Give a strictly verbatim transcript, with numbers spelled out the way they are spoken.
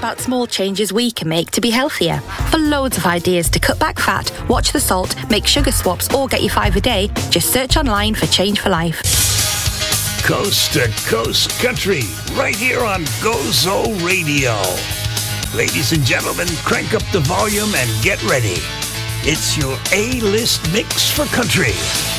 about small changes we can make to be healthier. For loads of ideas to cut back fat, watch the salt, make sugar swaps, or get your five a day, just search online for Change for Life. Coast to Coast Country, right here on Gozo Radio. Ladies and gentlemen, crank up the volume and get ready. It's your A-list mix for country.